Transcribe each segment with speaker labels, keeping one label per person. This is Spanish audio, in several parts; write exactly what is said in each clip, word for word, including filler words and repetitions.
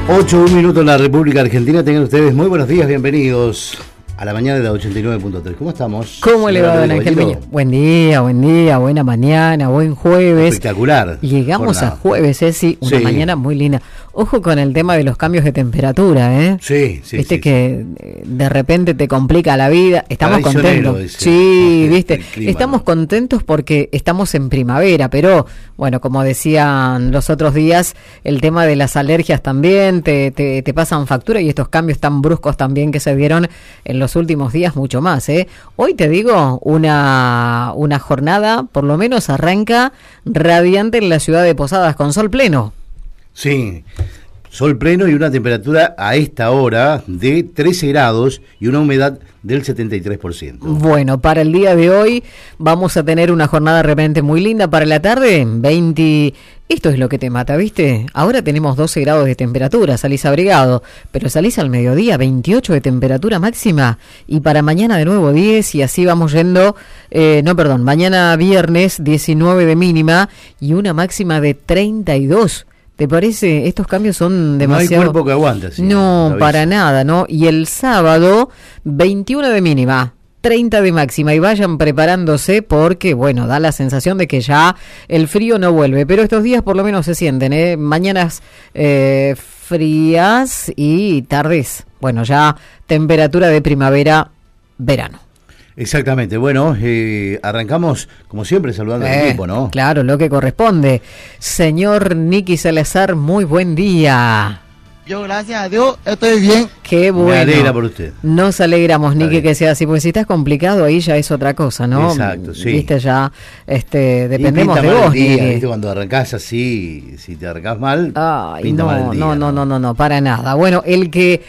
Speaker 1: ocho, un minuto en la República Argentina. Tengan ustedes muy buenos días, bienvenidos a la mañana de la ochenta y nueve punto tres. ¿Cómo estamos?
Speaker 2: ¿Cómo le va, don Ángel Peña? Buen día, buen día, buena mañana, buen jueves.
Speaker 1: Espectacular.
Speaker 2: Llegamos jornada. a jueves, ¿eh? Sí, una
Speaker 1: sí.
Speaker 2: mañana muy linda. Ojo con el tema de los cambios de temperatura, ¿eh?
Speaker 1: Sí, sí.
Speaker 2: Viste
Speaker 1: sí,
Speaker 2: que
Speaker 1: sí.
Speaker 2: de repente te complica la vida. Estamos contentos.
Speaker 1: Ese,
Speaker 2: sí,
Speaker 1: el,
Speaker 2: viste.
Speaker 1: el clima,
Speaker 2: estamos
Speaker 1: ¿no?
Speaker 2: contentos porque estamos en primavera, pero bueno, como decían los otros días, el tema de las alergias también te, te, te pasan factura y estos cambios tan bruscos también que se dieron en los últimos días, mucho más, ¿eh? Hoy te digo, una, una jornada, por lo menos arranca radiante en la ciudad de Posadas, con sol pleno.
Speaker 1: Sí, sol pleno y una temperatura a esta hora de trece grados y una humedad del setenta y tres por ciento.
Speaker 2: Bueno, para el día de hoy vamos a tener una jornada de repente muy linda. Para la tarde, veinte... Esto es lo que te mata, ¿viste? Ahora tenemos doce grados de temperatura, salís abrigado, pero salís al mediodía, veintiocho de temperatura máxima, y para mañana de nuevo diez, y así vamos yendo, eh, no, perdón, mañana viernes diecinueve de mínima y una máxima de treinta y dos. ¿Te parece? Estos cambios son demasiado...
Speaker 1: No hay cuerpo que aguante. Sí,
Speaker 2: no, para nada, ¿no? Y el sábado, veintiuno de mínima, treinta de máxima, y vayan preparándose porque, bueno, da la sensación de que ya el frío no vuelve, pero estos días por lo menos se sienten, ¿eh? Mañanas eh, frías y tardes, bueno, ya temperatura de primavera, verano.
Speaker 1: Exactamente, bueno, eh, arrancamos como siempre saludando
Speaker 2: eh,
Speaker 1: al equipo, ¿no?
Speaker 2: Claro, lo que corresponde. Señor Nicky Salazar, muy buen día.
Speaker 3: Yo, gracias a Dios, estoy bien.
Speaker 2: Qué bueno.
Speaker 1: Me alegra por usted.
Speaker 2: Nos alegramos, Nicky, que sea así, porque si estás complicado ahí ya es otra cosa, ¿no?
Speaker 1: Exacto, sí.
Speaker 2: Viste, ya este, dependemos de vos,
Speaker 1: día,
Speaker 2: Nicky.
Speaker 1: ¿viste? Cuando arrancás así, si te arrancás mal,
Speaker 2: Ay,
Speaker 1: pinta
Speaker 2: no,
Speaker 1: mal el día,
Speaker 2: no, no, no, no, no, para nada. Bueno, el que,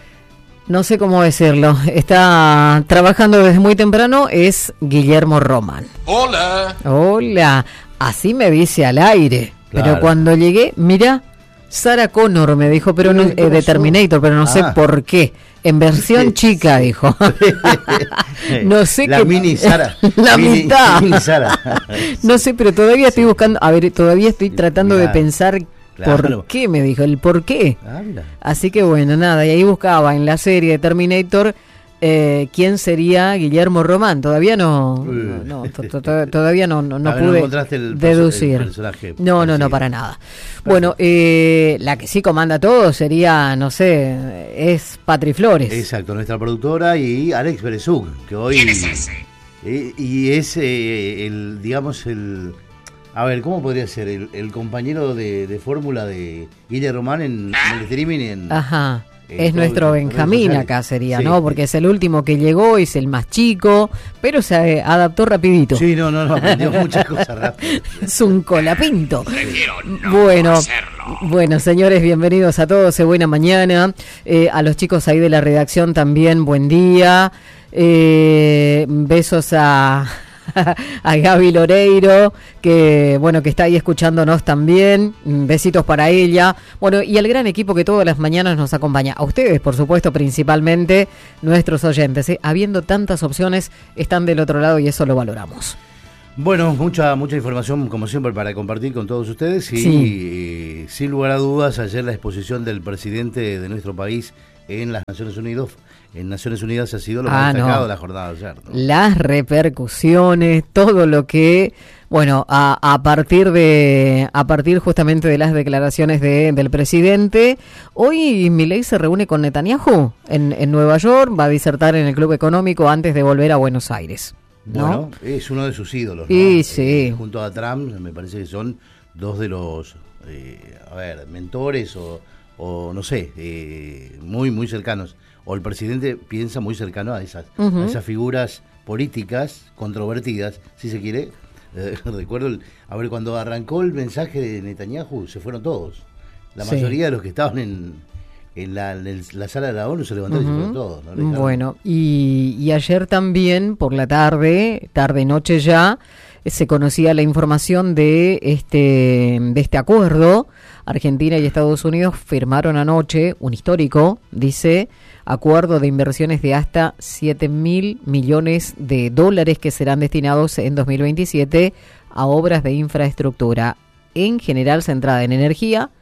Speaker 2: no sé cómo decirlo, está trabajando desde muy temprano es Guillermo Román.
Speaker 4: Hola.
Speaker 2: Hola, así me dice al aire,
Speaker 1: Claro.
Speaker 2: pero cuando llegué, mira... Sarah Connor me dijo, pero no, eh, de Terminator, pero no ah. sé por qué. En versión chica, dijo. No sé
Speaker 1: la
Speaker 2: qué.
Speaker 1: Mini Sara.
Speaker 2: La
Speaker 1: mini,
Speaker 2: mitad.
Speaker 1: Mini Sara.
Speaker 2: No sé, pero todavía estoy buscando. A ver, todavía estoy tratando claro, de pensar claro. por qué, me dijo. El por qué. Ah, Así que bueno, nada. Y ahí buscaba en la serie de Terminator. Eh, ¿Quién sería Guillermo Román? Todavía no, no, no to, to, to, todavía no, no, no pude
Speaker 1: no el
Speaker 2: deducir.
Speaker 1: El personaje,
Speaker 2: no, no, no, para nada. Perfecto. Bueno, eh, la que sí comanda todo sería, no sé, es Patri Flores.
Speaker 1: Exacto, nuestra productora y Alex Berezug, que hoy.
Speaker 4: ¿Quién es ese?
Speaker 1: Eh, y es eh, el, digamos, el. A ver, ¿cómo podría ser? El, el compañero de, de fórmula de Guillermo Román en, en el streaming. En,
Speaker 2: Ajá. Es nuestro Benjamín acá sería, sí, ¿no? Porque es el último que llegó, es el más chico, pero se adaptó rapidito.
Speaker 1: Sí, no, no, no, aprendió muchas cosas rápido.
Speaker 2: Es un colapinto.
Speaker 4: No
Speaker 2: bueno, bueno, señores, bienvenidos a todos, eh, buena mañana. Eh, a los chicos ahí de la redacción también, buen día. Eh, besos a... a Gaby Loreiro, que bueno, que está ahí escuchándonos también, besitos para ella, bueno, y al gran equipo que todas las mañanas nos acompaña, a ustedes por supuesto, principalmente nuestros oyentes, ¿eh? Habiendo tantas opciones, están del otro lado y eso lo valoramos.
Speaker 1: Bueno, mucha mucha información como siempre para compartir con todos ustedes y sí. eh, sin lugar a dudas ayer la exposición del presidente de nuestro país en las Naciones Unidas En Naciones Unidas ha sido lo ah, más destacado no. de la jornada de ayer, ¿no? Las
Speaker 2: repercusiones, todo lo que, bueno, a, a partir de, a partir justamente de las declaraciones de, del presidente, hoy Milei se reúne con Netanyahu en, en Nueva York, va a disertar en el Club Económico antes de volver a Buenos Aires, ¿no?
Speaker 1: Bueno, es uno de sus ídolos, ¿no?
Speaker 2: Y sí.
Speaker 1: Eh, junto a Trump, me parece que son dos de los, eh, a ver, mentores o, o no sé, eh, muy, muy cercanos. O el presidente piensa muy cercano a esas, uh-huh. a esas figuras políticas controvertidas, si se quiere. Eh, recuerdo, el, a ver, cuando arrancó el mensaje de Netanyahu, se fueron todos. La sí. mayoría de los que estaban en, en, la, en la sala de la ONU se levantaron uh-huh. y se fueron todos, ¿no?
Speaker 2: Bueno, y, y ayer también, por la tarde, tarde-noche ya, se conocía la información de este, de este acuerdo. Argentina y Estados Unidos firmaron anoche un histórico, dice, acuerdo de inversiones de hasta siete mil millones de dólares que serán destinados en dos mil veintisiete a obras de infraestructura, en general centrada en energía,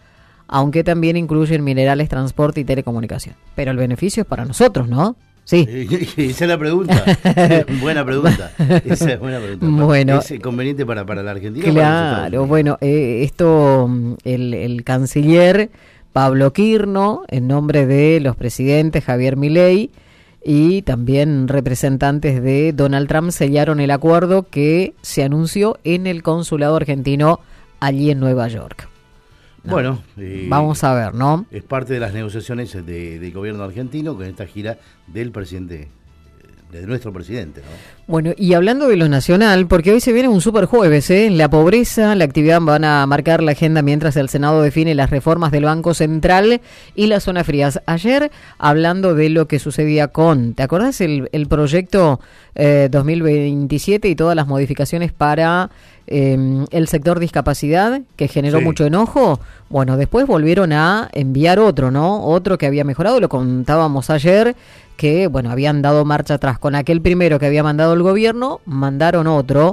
Speaker 2: aunque también incluyen minerales, transporte y telecomunicación. Pero el beneficio es para nosotros, ¿no? Sí.
Speaker 1: Esa es la pregunta. Buena pregunta. Esa es buena pregunta.
Speaker 2: Bueno,
Speaker 1: ¿es conveniente para, para la Argentina?
Speaker 2: Claro, bueno, eh, esto, el, el canciller Pablo Quirno, en nombre de los presidentes Javier Milei y también representantes de Donald Trump, sellaron el acuerdo que se anunció en el consulado argentino allí en Nueva York. No.
Speaker 1: Bueno, eh,
Speaker 2: vamos a ver, ¿no?
Speaker 1: Es parte de las negociaciones de, del gobierno argentino con esta gira del presidente, de nuestro presidente, ¿no?
Speaker 2: Bueno, y hablando de lo nacional, porque hoy se viene un super jueves, ¿eh? La pobreza, la actividad van a marcar la agenda mientras el Senado define las reformas del Banco Central y las zonas frías. Ayer, hablando de lo que sucedía con, ¿te acordás el, el proyecto eh, dos mil veintisiete y todas las modificaciones para eh, el sector discapacidad, que generó sí. mucho enojo? Bueno, después volvieron a enviar otro, ¿no? Otro que había mejorado, lo contábamos ayer, que, bueno, habían dado marcha atrás con aquel primero que había mandado el gobierno, mandaron otro,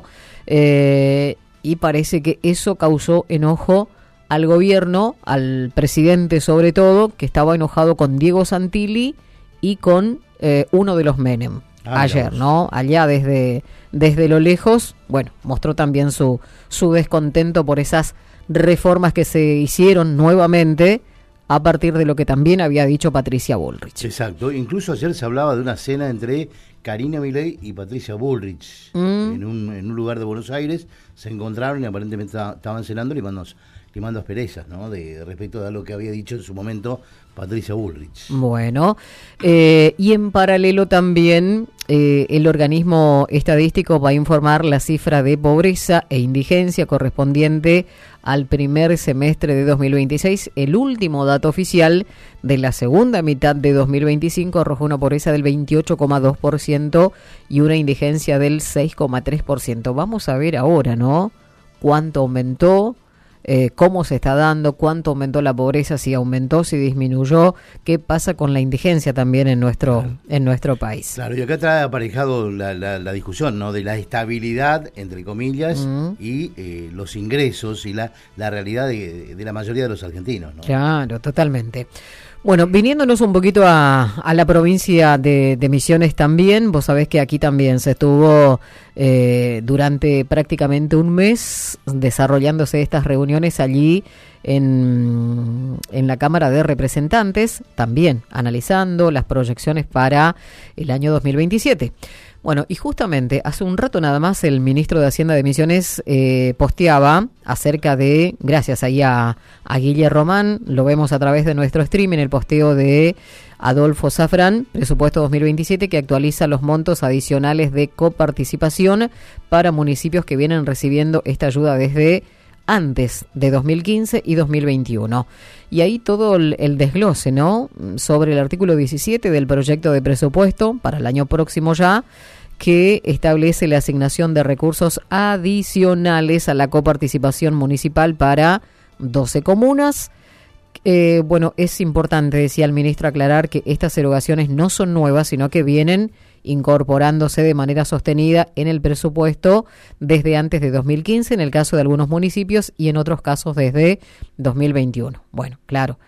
Speaker 2: eh, y parece que eso causó enojo al gobierno, al presidente sobre todo, que estaba enojado con Diego Santilli y con eh, uno de los Menem. Ah, ayer, ¿no? Allá desde, desde lo lejos, bueno, mostró también su, su descontento por esas reformas que se hicieron nuevamente a partir de lo que también había dicho Patricia Bullrich.
Speaker 1: Exacto, incluso ayer se hablaba de una cena entre Karina Milei y Patricia Bullrich mm. en, un, en un lugar de Buenos Aires, se encontraron y aparentemente estaban cenando limando, limando asperezas, ¿no? De, respecto a lo que había dicho en su momento Patricia Bullrich.
Speaker 2: Bueno, eh, y en paralelo también eh, el organismo estadístico va a informar la cifra de pobreza e indigencia correspondiente al primer semestre de dos mil veintiséis. El último dato oficial de la segunda mitad de dos mil veinticinco arrojó una pobreza del veintiocho coma dos por ciento y una indigencia del seis coma tres por ciento. Vamos a ver ahora, ¿no? ¿Cuánto aumentó? Eh, cómo se está dando, cuánto aumentó la pobreza, si aumentó, si disminuyó, qué pasa con la indigencia también en nuestro claro. en nuestro país.
Speaker 1: Claro, y acá trae aparejado la, la, la discusión, ¿no? De la estabilidad, entre comillas, uh-huh. y eh, los ingresos y la, la realidad de, de la mayoría de los argentinos, ¿no?
Speaker 2: Claro, totalmente. Bueno, viniéndonos un poquito a, a la provincia de, de Misiones también, vos sabés que aquí también se estuvo eh, durante prácticamente un mes desarrollándose estas reuniones allí en, en la Cámara de Representantes, también analizando las proyecciones para el año dos mil veintisiete. Bueno, y justamente hace un rato nada más el ministro de Hacienda de Misiones eh, posteaba acerca de, gracias ahí a, a Guille Román, lo vemos a través de nuestro stream en el posteo de Adolfo Zafrán, presupuesto dos mil veintisiete, que actualiza los montos adicionales de coparticipación para municipios que vienen recibiendo esta ayuda desde antes de dos mil quince y dos mil veintiuno. Y ahí todo el, el desglose, ¿no? Sobre el artículo diecisiete del proyecto de presupuesto para el año próximo ya, que establece la asignación de recursos adicionales a la coparticipación municipal para doce comunas. Eh, bueno, es importante, decía el ministro, aclarar que estas erogaciones no son nuevas, sino que vienen incorporándose de manera sostenida en el presupuesto desde antes de dos mil quince, en el caso de algunos municipios, y en otros casos desde dos mil veintiuno. Bueno, claro,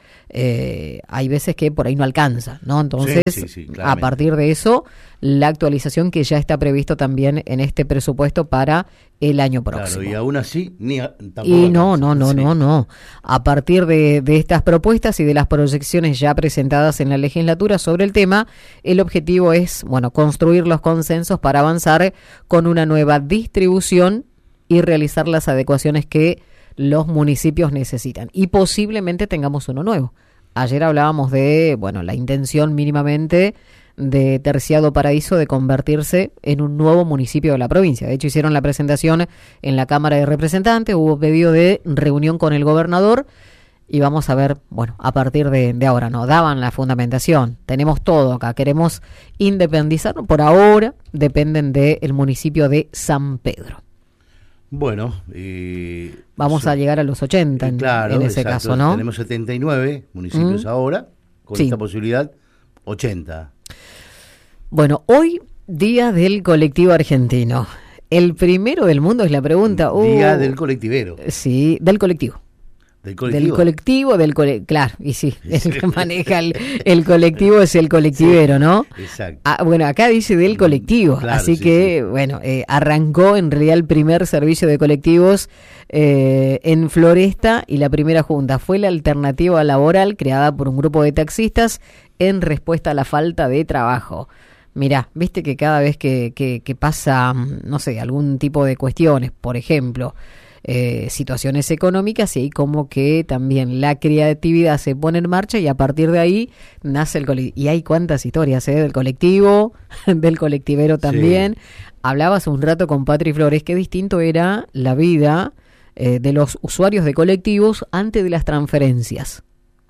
Speaker 2: eh, hay veces que por ahí no alcanza, ¿no? Entonces, sí, sí, sí, a partir de eso, la actualización que ya está previsto también en este presupuesto para el año próximo.
Speaker 1: Claro, y aún así, ni a, tampoco
Speaker 2: y no, no, no,
Speaker 1: sí.
Speaker 2: no, no. A partir de, de estas propuestas y de las proyecciones ya presentadas en la legislatura sobre el tema, el objetivo es, bueno, construir los consensos para avanzar con una nueva distribución y realizar las adecuaciones que los municipios necesitan. Y posiblemente tengamos uno nuevo. Ayer hablábamos de, bueno, la intención mínimamente de Terciado Paraíso de convertirse en un nuevo municipio de la provincia. De hecho, hicieron la presentación en la Cámara de Representantes, hubo pedido de reunión con el gobernador y vamos a ver, bueno, a partir de, de ahora, ¿no? Daban la fundamentación, tenemos todo acá, queremos independizarnos, por ahora dependen del municipio de San Pedro.
Speaker 1: Bueno, eh,
Speaker 2: vamos
Speaker 1: so,
Speaker 2: a llegar a los ochenta en,
Speaker 1: claro,
Speaker 2: en ese
Speaker 1: exacto.
Speaker 2: caso, ¿no?
Speaker 1: Tenemos setenta y nueve municipios mm. ahora, con
Speaker 2: sí.
Speaker 1: esta posibilidad, ochenta.
Speaker 2: Bueno, hoy, Día del Colectivo Argentino. ¿El primero del mundo es la pregunta?
Speaker 1: Día
Speaker 2: oh,
Speaker 1: del colectivero.
Speaker 2: Sí, del colectivo.
Speaker 1: Del colectivo.
Speaker 2: Del colectivo, del cole... claro, y sí, el que maneja el, el colectivo es el colectivero, sí, ¿no?
Speaker 1: Exacto.
Speaker 2: Ah, bueno, acá dice del colectivo,
Speaker 1: claro,
Speaker 2: así
Speaker 1: sí,
Speaker 2: que,
Speaker 1: sí.
Speaker 2: bueno, eh, arrancó en realidad el primer servicio de colectivos eh, en Floresta y la primera junta fue la alternativa laboral creada por un grupo de taxistas en respuesta a la falta de trabajo. Mirá, viste que cada vez que, que, que pasa, no sé, algún tipo de cuestiones, por ejemplo, eh, situaciones económicas, y ahí como que también la creatividad se pone en marcha y a partir de ahí nace el colectivo. Y hay cuántas historias, ¿eh? Del colectivo, del colectivero también. Sí. Hablabas un rato con Patri Flores, qué distinto era la vida eh, de los usuarios de colectivos antes de las transferencias.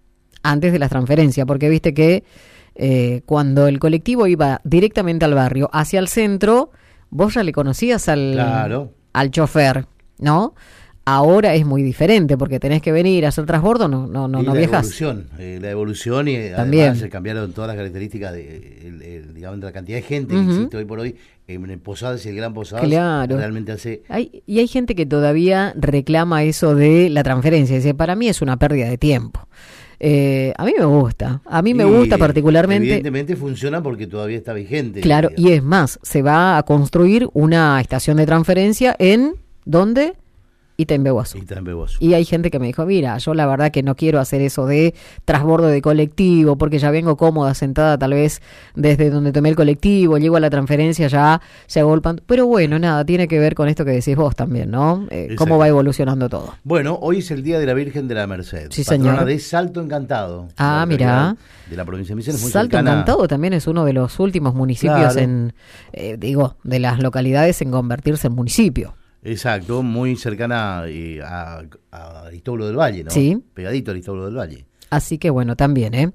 Speaker 2: Antes de las transferencias, porque viste que Eh, cuando el colectivo iba directamente al barrio, hacia el centro, vos ya le conocías al,
Speaker 1: claro.
Speaker 2: al chofer, ¿no? Ahora es muy diferente porque tenés que venir a hacer transbordo, no no no,
Speaker 1: y
Speaker 2: no
Speaker 1: la
Speaker 2: viajas.
Speaker 1: Evolución, eh, la evolución y
Speaker 2: también
Speaker 1: además se cambiaron todas las características de, el, el, digamos, de la cantidad de gente
Speaker 2: uh-huh.
Speaker 1: que existe hoy por hoy en el Posadas y el Gran Posadas.
Speaker 2: Claro.
Speaker 1: Realmente hace...
Speaker 2: Hay, y hay gente que todavía reclama eso de la transferencia, dice, para mí es una pérdida de tiempo. Eh, a mí me gusta, a mí me
Speaker 1: y,
Speaker 2: gusta particularmente.
Speaker 1: Evidentemente funciona porque todavía está vigente.
Speaker 2: Claro,
Speaker 1: digamos.
Speaker 2: Y es más, se va a construir una estación de transferencia en, ¿dónde? Itembeguazú.
Speaker 1: Itembeguazú.
Speaker 2: Y hay gente que me dijo, mira, yo la verdad que no quiero hacer eso de transbordo de colectivo, porque ya vengo cómoda, sentada tal vez desde donde tomé el colectivo, llego a la transferencia, ya se agolpan. Pero bueno, nada, tiene que ver con esto que decís vos también, ¿no? Eh, cómo va evolucionando todo.
Speaker 1: Bueno, hoy es el Día de la Virgen de la Merced.
Speaker 2: Sí,
Speaker 1: patrona
Speaker 2: señor.
Speaker 1: de Salto Encantado.
Speaker 2: Ah, mira.
Speaker 1: De la provincia de Misiones. Muy
Speaker 2: Salto
Speaker 1: cercana.
Speaker 2: Encantado también es uno de los últimos municipios
Speaker 1: claro.
Speaker 2: en, eh, digo, de las localidades en convertirse en municipio.
Speaker 1: Exacto, muy cercana eh, a, a Aristóbulo del Valle, ¿no?
Speaker 2: Sí.
Speaker 1: Pegadito a Aristóbulo del Valle.
Speaker 2: Así que bueno, también, ¿eh?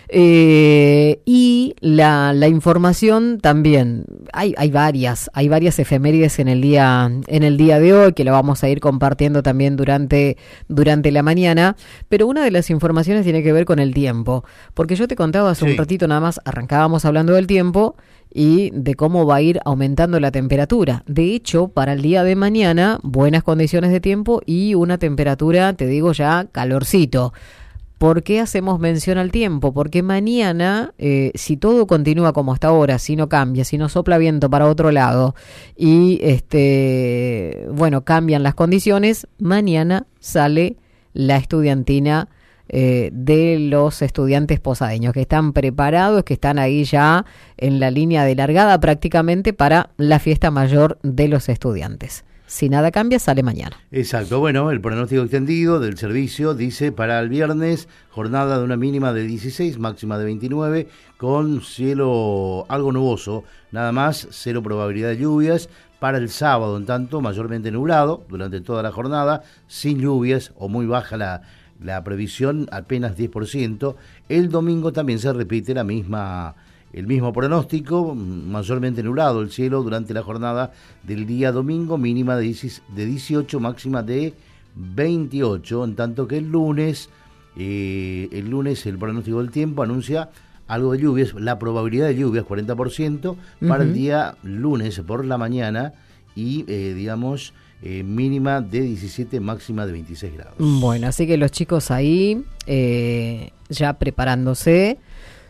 Speaker 2: eh y la, la información también, hay, hay varias, hay varias efemérides en el día, en el día de hoy que lo vamos a ir compartiendo también durante, durante la mañana, pero una de las informaciones tiene que ver con el tiempo, porque yo te contaba hace sí. un ratito nada más, arrancábamos hablando del tiempo y de cómo va a ir aumentando la temperatura. De hecho, para el día de mañana, buenas condiciones de tiempo y una temperatura, te digo ya, calorcito. ¿Por qué hacemos mención al tiempo? Porque mañana, eh, si todo continúa como hasta ahora, si no cambia, si no sopla viento para otro lado y, este, bueno, cambian las condiciones, mañana sale la estudiantina eh, de los estudiantes posadeños, que están preparados, que están ahí ya en la línea de largada prácticamente para la fiesta mayor de los estudiantes. Si nada cambia, sale mañana.
Speaker 1: Exacto. Bueno, el pronóstico extendido del servicio dice para el viernes, jornada de una mínima de dieciséis, máxima de veintinueve, con cielo algo nuboso, nada más, cero probabilidad de lluvias. Para el sábado, en tanto, mayormente nublado durante toda la jornada, sin lluvias o muy baja la, la previsión, apenas diez por ciento. El domingo también se repite la misma... El mismo pronóstico, mayormente nublado el cielo durante la jornada del día domingo, mínima de dieciocho, máxima de veintiocho, en tanto que el lunes, eh, el lunes el pronóstico del tiempo anuncia algo de lluvias, la probabilidad de lluvias cuarenta por ciento para uh-huh. el día lunes por la mañana y eh, digamos eh, mínima de diecisiete, máxima de veintiséis grados.
Speaker 2: Bueno, así que los chicos ahí eh, ya preparándose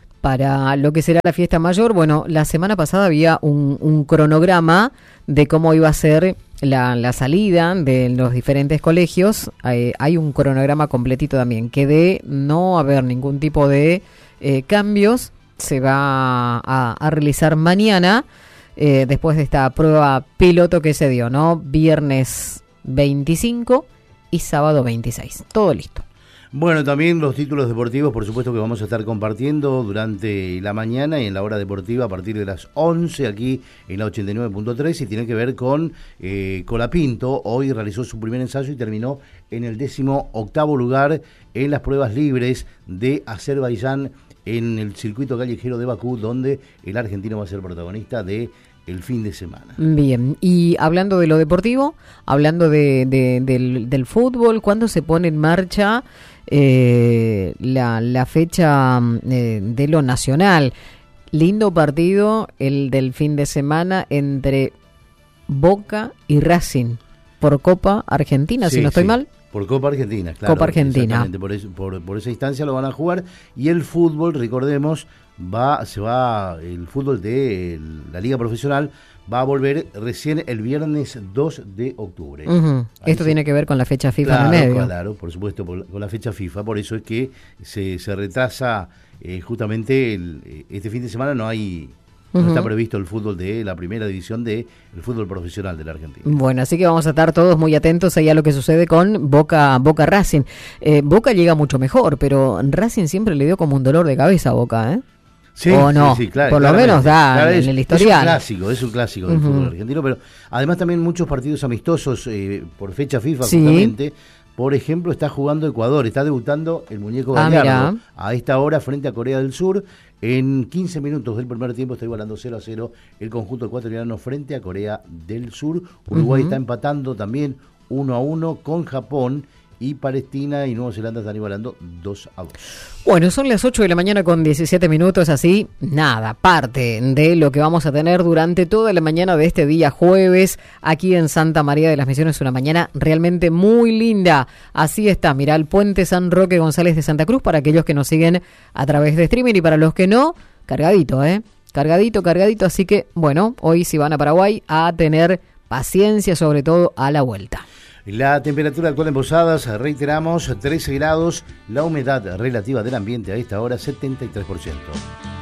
Speaker 2: para lo que será la fiesta mayor. Bueno, la semana pasada había un, un cronograma de cómo iba a ser la, la salida de los diferentes colegios. Hay, hay un cronograma completito también, que de no haber ningún tipo de eh, cambios, se va a, a realizar mañana, eh, después de esta prueba piloto que se dio, ¿no? Viernes veinticinco y sábado veintiséis. Todo listo.
Speaker 1: Bueno, también los títulos deportivos, por supuesto que vamos a estar compartiendo durante la mañana y en la hora deportiva a partir de las once aquí en la ochenta y nueve punto tres y tiene que ver con eh, Colapinto. Hoy realizó su primer ensayo y terminó en el décimo octavo lugar en las pruebas libres de Azerbaiyán en el circuito callejero de Bakú, donde el argentino va a ser protagonista de el fin de semana.
Speaker 2: Bien, y hablando de lo deportivo, hablando de, de, del, del fútbol, ¿cuándo se pone en marcha eh, la, la fecha eh, de lo nacional? Lindo partido el del fin de semana entre Boca y Racing por Copa Argentina,
Speaker 1: sí,
Speaker 2: si no estoy
Speaker 1: sí.
Speaker 2: mal.
Speaker 1: Por Copa Argentina, claro.
Speaker 2: Copa Argentina.
Speaker 1: Exactamente, por, eso, por, por esa instancia lo van a jugar. Y el fútbol, recordemos, va se va el fútbol de el, la Liga Profesional va a volver recién el viernes dos de octubre.
Speaker 2: Uh-huh. Esto
Speaker 1: se...
Speaker 2: tiene que ver con la fecha FIFA
Speaker 1: claro,
Speaker 2: en el medio.
Speaker 1: Claro, por supuesto, por, con la fecha FIFA. Por eso es que se, se retrasa eh, justamente el, este fin de semana. No hay... No uh-huh. está previsto el fútbol de la primera división del fútbol profesional de la Argentina.
Speaker 2: Bueno, así que vamos a estar todos muy atentos ahí a lo que sucede con Boca Boca Racing. Eh, Boca llega mucho mejor, pero Racing siempre le dio como un dolor de cabeza a Boca, ¿eh?
Speaker 1: Sí,
Speaker 2: o no,
Speaker 1: sí, sí, claro,
Speaker 2: por lo menos da claro, en
Speaker 1: es,
Speaker 2: el historial.
Speaker 1: Es un clásico, es un clásico del
Speaker 2: uh-huh.
Speaker 1: fútbol argentino, pero además también muchos partidos amistosos eh, por fecha FIFA,
Speaker 2: sí.
Speaker 1: justamente. Por ejemplo, está jugando Ecuador, está debutando el muñeco Gallardo
Speaker 2: ah,
Speaker 1: a esta hora frente a Corea del Sur. En quince minutos del primer tiempo está igualando cero a cero el conjunto ecuatoriano frente a Corea del Sur. Uruguay uh-huh. está empatando también uno a uno con Japón y Palestina y Nueva Zelanda están igualando dos a dos.
Speaker 2: Bueno, son las ocho de la mañana con diecisiete minutos, así, nada, parte de lo que vamos a tener durante toda la mañana de este día jueves, aquí en Santa María de las Misiones, una mañana realmente muy linda. Así está, mirá, el Puente San Roque González de Santa Cruz, para aquellos que nos siguen a través de streaming y para los que no, cargadito, ¿eh? Cargadito, cargadito, así que, bueno, hoy si van a Paraguay a tener paciencia, sobre todo a la vuelta.
Speaker 1: La temperatura actual en Posadas, reiteramos, trece grados, la humedad relativa del ambiente a esta hora setenta y tres por ciento.